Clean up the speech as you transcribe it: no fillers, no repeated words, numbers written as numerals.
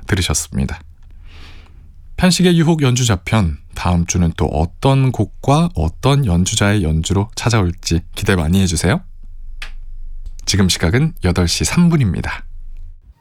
들으셨습니다. 편식의 유혹 연주자편, 다음 주는 또 어떤 곡과 어떤 연주자의 연주로 찾아올지 기대 많이 해주세요. 지금 시각은 8시 3분입니다.